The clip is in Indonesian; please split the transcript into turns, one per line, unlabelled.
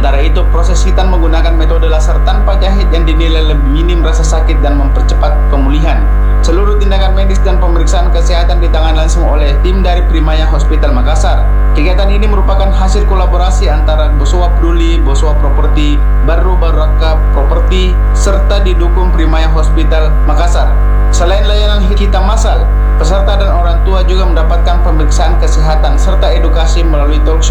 Sementara itu, proses hitan menggunakan metode laser tanpa jahit yang dinilai lebih minim rasa sakit dan mempercepat pemulihan. Seluruh tindakan medis dan pemeriksaan kesehatan ditangani langsung oleh tim dari Primaya Hospital Makassar. Kegiatan ini merupakan hasil kolaborasi antara Boswa Peduli, Boswa Properti, Baru Baraka Properti, serta didukung Primaya Hospital Makassar. Selain layanan hitam massal, peserta dan orang tua juga mendapatkan pemeriksaan kesehatan serta edukasi melalui talkshow